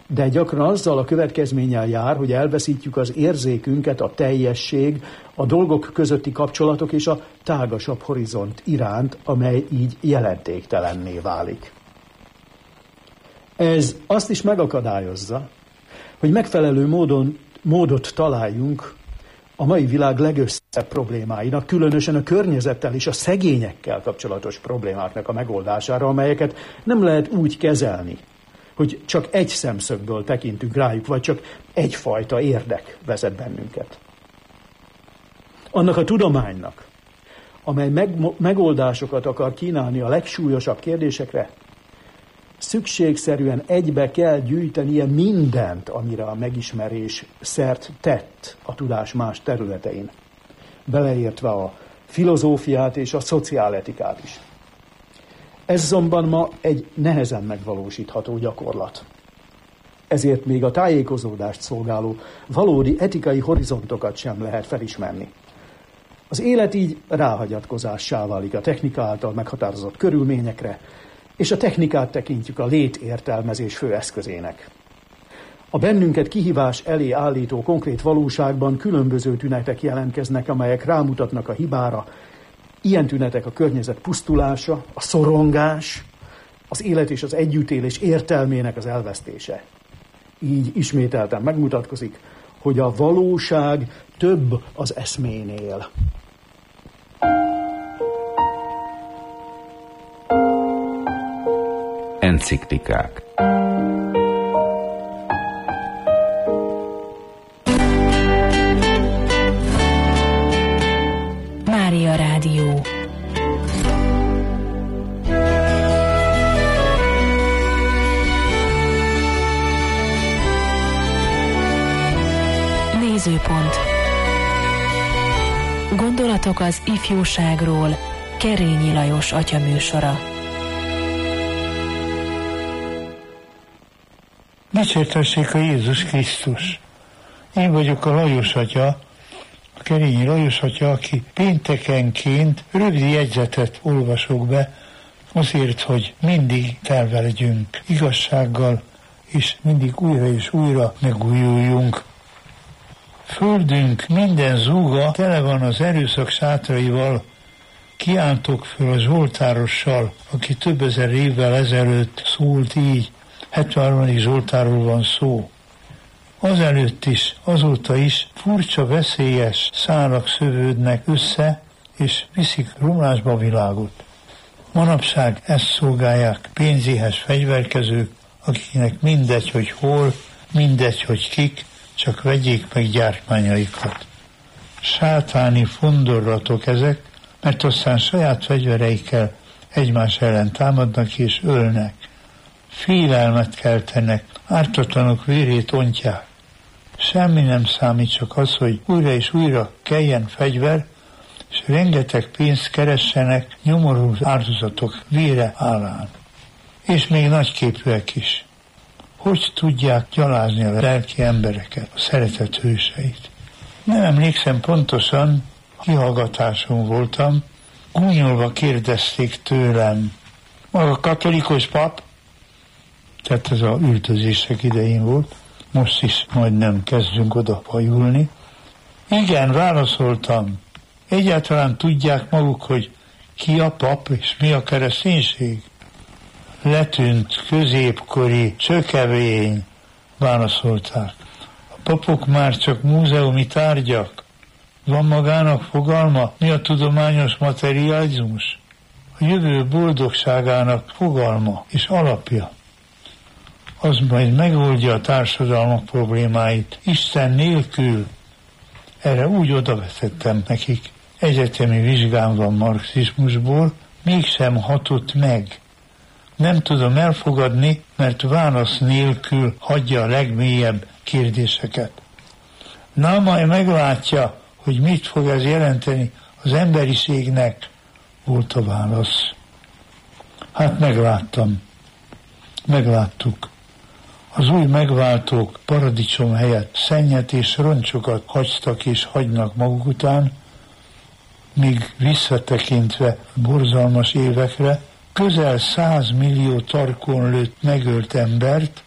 de gyakran azzal a következménnyel jár, hogy elveszítjük az érzékünket a teljesség, a dolgok közötti kapcsolatok és a tágasabb horizont iránt, amely így jelentéktelenné válik. Ez azt is megakadályozza, hogy megfelelő módot találjunk a mai világ legösszebb problémáinak, különösen a környezettel és a szegényekkel kapcsolatos problémáknak a megoldására, amelyeket nem lehet úgy kezelni, hogy csak egy szemszögből tekintünk rájuk, vagy csak egyfajta érdek vezet bennünket. Annak a tudománynak, amely megoldásokat akar kínálni a legsúlyosabb kérdésekre, szükségszerűen egybe kell gyűjtenie mindent, amire a megismerés szert tett a tudás más területein, beleértve a filozófiát és a szociáletikát is. Ez azonban ma egy nehezen megvalósítható gyakorlat. Ezért még a tájékozódást szolgáló valódi etikai horizontokat sem lehet felismerni. Az élet így ráhagyatkozássá válik a technika által meghatározott körülményekre, és a technikát tekintjük a létértelmezés fő eszközének. A bennünket kihívás elé állító konkrét valóságban különböző tünetek jelentkeznek, amelyek rámutatnak a hibára. Ilyen tünetek a környezet pusztulása, a szorongás, az élet és az együttélés értelmének az elvesztése. Így ismételten megmutatkozik, hogy a valóság több az eszménél. Enciklikák. Mária Rádió. Nézőpont. Gondolatok az ifjúságról. Kerényi Lajos atya műsora. Dicsértessék a Jézus Krisztus! Én vagyok a Lajos atya, a Kerényi Lajos atya, aki péntekenként rövid jegyzetet olvasok be, azért, hogy mindig telve legyünk igazsággal, és mindig újra és újra megújuljunk. Földünk minden zúga tele van az erőszak sátraival. Kiáltok föl a Zsoltárossal, aki több ezer évvel ezelőtt szólt így. 73. Zsoltárról van szó. Azelőtt is, azóta is furcsa, veszélyes szálak szövődnek össze, és viszik romlásba a világot. Manapság ezt szolgálják pénzéhes fegyverkezők, akiknek mindegy, hogy hol, mindegy, hogy kik, csak vegyék meg gyártmányaikat. Sátáni fondorlatok ezek, mert aztán saját fegyvereikkel egymás ellen támadnak és ölnek. Félelmet keltenek, ártatlanok vérét ontják. Semmi nem számít, csak az, hogy újra és újra keljen fegyver, és rengeteg pénzt keressenek nyomorú áldozatok vére állán. És még nagyképűek is. Hogy tudják gyalázni a lelki embereket, a szeretet hőseit? Nem emlékszem pontosan, kihallgatáson voltam, gúnyolva kérdezték tőlem, maga katolikus pap? Tehát ez a üldözések idején volt, most is majdnem kezdünk oda hajulni. Igen, válaszoltam. Egyáltalán tudják maguk, hogy ki a pap és mi a kereszténység? Letűnt, középkori, csökevény, válaszolták. A papok már csak múzeumi tárgyak. Van magának fogalma, mi a tudományos materializmus? A jövő boldogságának fogalma és alapja. Az majd megoldja a társadalmak problémáit Isten nélkül. Erre úgy odavetettem nekik. Egyetemi vizsgám van marxizmusból, mégsem hatott meg. Nem tudom elfogadni, mert válasz nélkül hagyja a legmélyebb kérdéseket. Na, majd meglátja, hogy mit fog ez jelenteni az emberiségnek, volt a válasz. Hát megláttuk. Az új megváltók paradicsom helyett szennyet és roncsokat hagytak és hagynak maguk után, míg visszatekintve borzalmas évekre, közel 100 millió tarkon lőtt megölt embert,